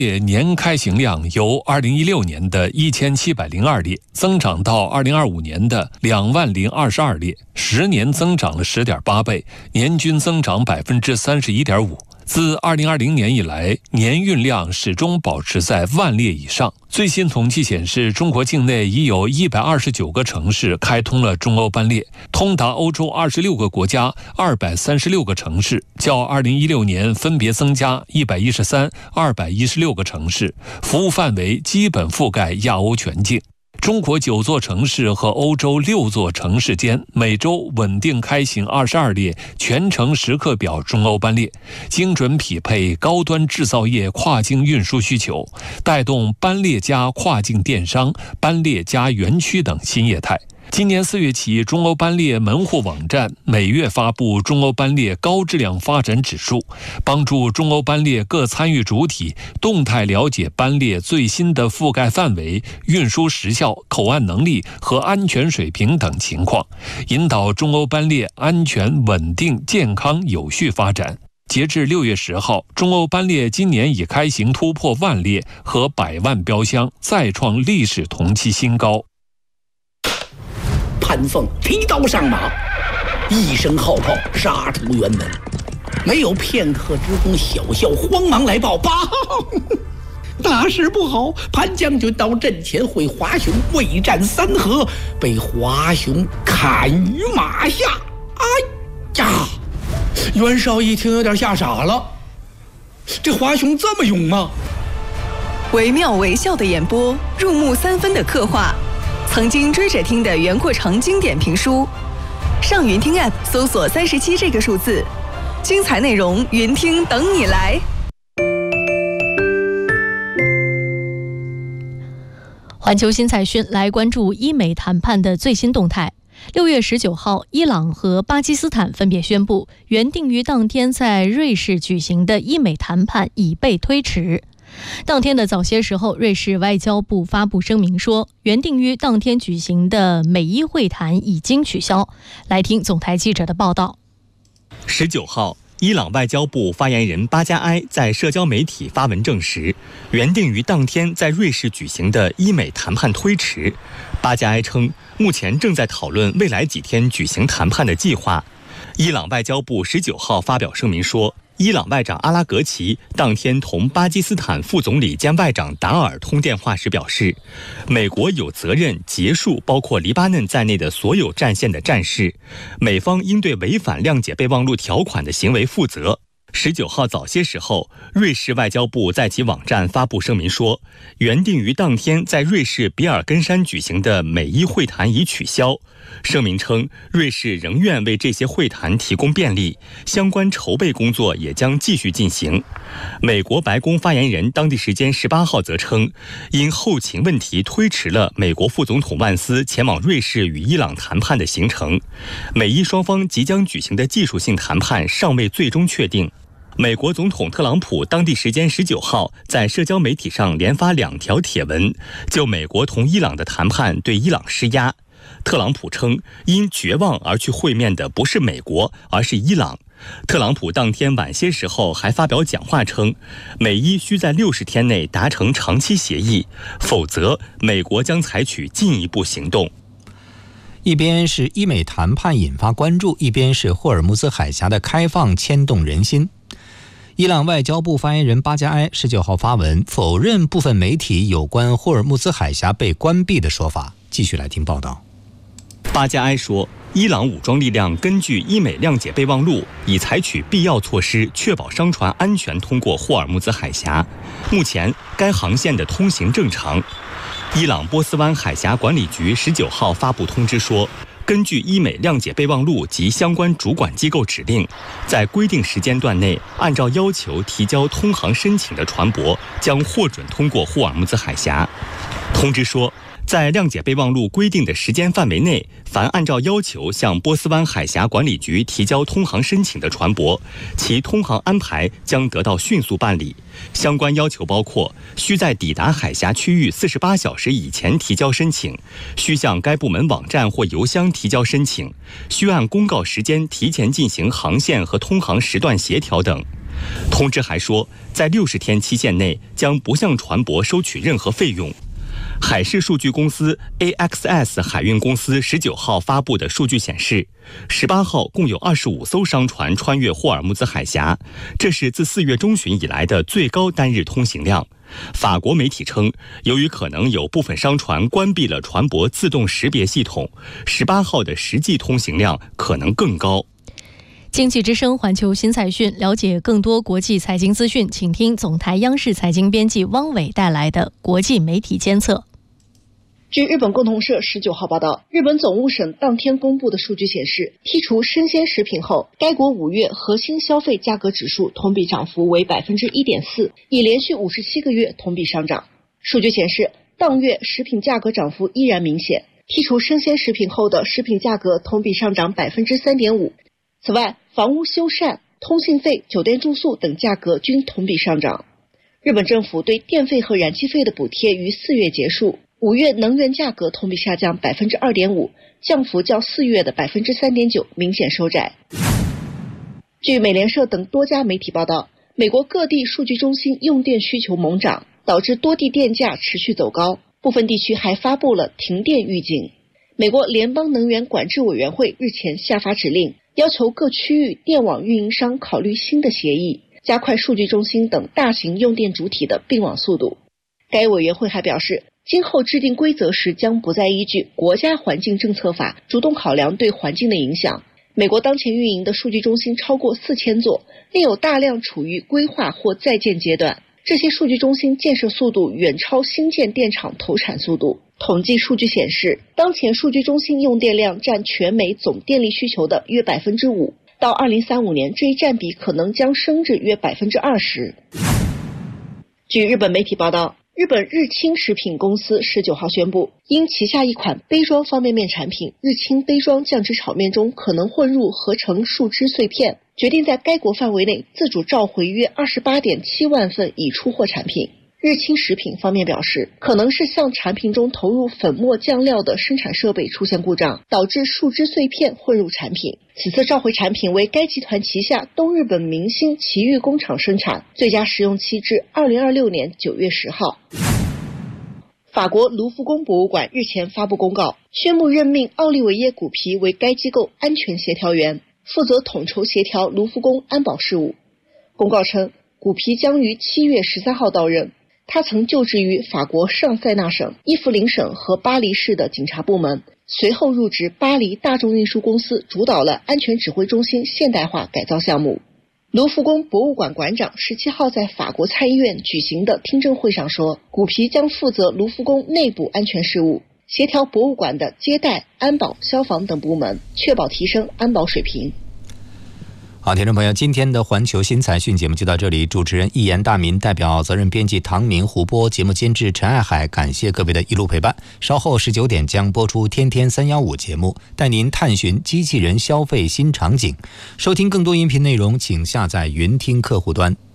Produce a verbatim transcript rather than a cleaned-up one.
年开行量由二零一六年的一千七百零二列增长到二零二五年的两万零二十二列，十年增长了十点八倍，年均增长百分之三十一点五。自二零二零年以来，年运量始终保持在万列以上。最新统计显示，中国境内已有一百二十九个城市开通了中欧班列，通达欧洲二十六个国家二百三十六个城市，较二零一六年分别增加一百一十三、二百一十六个城市，服务范围基本覆盖亚欧全境。中国九座城市和欧洲六座城市间每周稳定开行二十二列全程时刻表中欧班列，精准匹配高端制造业跨境运输需求，带动班列加跨境电商、班列加园区等新业态。今年四月起，中欧班列门户网站每月发布中欧班列高质量发展指数，帮助中欧班列各参与主体动态了解班列最新的覆盖范围、运输时效、口岸能力和安全水平等情况，引导中欧班列安全、稳定、健康、有序发展。截至六月十号，中欧班列今年已开行突破万列和百万标箱，再创历史同期新高。 潘凤提刀上马，一声号炮杀出辕门，没有片刻之功，小校慌忙来报：报，大事不好！潘将军到阵前会华雄未战三合，被华雄砍于马下。哎呀！袁绍一听有点吓傻了，这华雄这么勇吗？ 惟妙惟肖的演播，入木三分的刻画。曾经追着听的袁阔成经典评书，上云听 App 搜索三十七这个数字，精彩内容云听等你来。 环球新财讯来关注伊美谈判的最新动态。六月十九号，伊朗和巴基斯坦分别宣布，原定于当天在瑞士举行的伊美谈判已被推迟。当天的早些时候，瑞士外交部发布声明说，原定于当天举行的美伊会谈已经取消。来听总台记者的报道。 十九号，伊朗外交部发言人巴加埃在社交媒体发文证实，原定于当天在瑞士举行的伊美谈判推迟。巴加埃称，目前正在讨论未来几天举行谈判的计划。伊朗外交部十九号发表声明说，伊朗外长阿拉格齐当天同巴基斯坦副总理兼外长达尔通电话时表示，美国有责任结束包括黎巴嫩在内的所有战线的战事，美方应对违反谅解备忘录条款的行为负责。十九号早些时候，瑞士外交部在其网站发布声明说，原定于当天在瑞士比尔根山举行的美伊会谈已取消。声明称，瑞士仍愿为这些会谈提供便利，相关筹备工作也将继续进行。美国白宫发言人当地时间十八号则称，因后勤问题推迟了美国副总统万斯前往瑞士与伊朗谈判的行程。美伊双方即将举行的技术性谈判尚未最终确定。美国总统特朗普当地时间十九号在社交媒体上连发两条帖文，就美国同伊朗的谈判对伊朗施压。特朗普称，因绝望而去会面的不是美国，而是伊朗。特朗普当天晚些时候还发表讲话称，美伊需在六十天内达成长期协议，否则美国将采取进一步行动。 一边是伊美谈判引发关注，一边是霍尔木兹海峡的开放牵动人心。伊朗外交部发言人巴加埃十九号发文否认部分媒体有关霍尔木兹海峡被关闭的说法。继续来听报道。 巴加埃说，伊朗武装力量根据伊美谅解备忘录，已采取必要措施，确保商船安全通过霍尔木兹海峡。目前，该航线的通行正常。伊朗波斯湾海峡管理局十九号发布通知说，根据伊美谅解备忘录及相关主管机构指令，在规定时间段内，按照要求提交通航申请的船舶将获准通过霍尔木兹海峡。通知说，在谅解备忘录规定的时间范围内，凡按照要求向波斯湾海峡管理局提交通航申请的船舶，其通航安排将得到迅速办理。相关要求包括：需在抵达海峡区域四十八小时以前提交申请，需向该部门网站或邮箱提交申请，需按公告时间提前进行航线和通航时段协调等。 通知还说，在六十天期限内将不向船舶收取任何费用。海事数据公司 A X S 海运公司十九号发布的数据显示，十八号共有二十五艘商船穿越霍尔木兹海峡，这是自四月中旬以来的最高单日通行量。法国媒体称，由于可能有部分商船关闭了船舶自动识别系统，十八号的实际通行量可能更高。 经济之声环球新财讯，了解更多国际财经资讯，请听总台央视财经编辑汪伟带来的国际媒体监测。 据日本共同社十九号报道，日本总务省当天公布的数据显示，剔除生鲜食品后，该国五月核心消费价格指数同比涨幅为 百分之一点四， 已连续五十七个月同比上涨。数据显示，当月食品价格涨幅依然明显，剔除生鲜食品后的食品价格同比上涨 百分之三点五。 此外，房屋修缮、通信费、酒店住宿等价格均同比上涨。日本政府对电费和燃气费的补贴于四月结束，五月能源价格同比下降 百分之二点五， 降幅较四月的 百分之三点九 明显收窄。据美联社等多家媒体报道，美国各地数据中心用电需求猛涨，导致多地电价持续走高，部分地区还发布了停电预警。美国联邦能源管制委员会日前下发指令，要求各区域电网运营商考虑新的协议，加快数据中心等大型用电主体的并网速度。该委员会还表示，今后制定规则时将不再依据国家环境政策法主动考量对环境的影响。美国当前运营的数据中心超过四千座，另有大量处于规划或在建阶段。这些数据中心建设速度远超新建电厂投产速度。统计数据显示，当前数据中心用电量占全美总电力需求的约 百分之五， 到二零三五年这一占比可能将升至约 百分之二十。 据日本媒体报道，日本日清食品公司十九号宣布，因旗下一款杯装方便面产品日清杯装酱汁炒面中可能混入合成树枝碎片，决定在该国范围内自主召回约 二十八点七万份已出货产品。日清食品方面表示，可能是向产品中投入粉末酱料的生产设备出现故障，导致树枝碎片混入产品。此次召回产品为该集团旗下东日本明星奇遇工厂生产，最佳使用期至二零二六年九月十号。法国卢浮宫博物馆日前发布公告，宣布任命奥利维耶·古皮为该机构安全协调员，负责统筹协调卢浮宫安保事务。公告称，古皮将于七月十三号到任。他曾就职于法国上塞纳省、伊弗林省和巴黎市的警察部门，随后入职巴黎大众运输公司，主导了安全指挥中心现代化改造项目。卢浮宫博物馆馆长十七号在法国参议院举行的听证会上说，古皮将负责卢浮宫内部安全事务，协调博物馆的接待、安保、消防等部门，确保提升安保水平。 好，听众朋友，今天的环球新财讯节目就到这里。主持人一言大民，代表责任编辑唐明、胡波，节目监制陈爱海，感谢各位的一路陪伴。稍后十九点将播出天天三一五节目，带您探寻机器人消费新场景。收听更多音频内容，请下载云听客户端。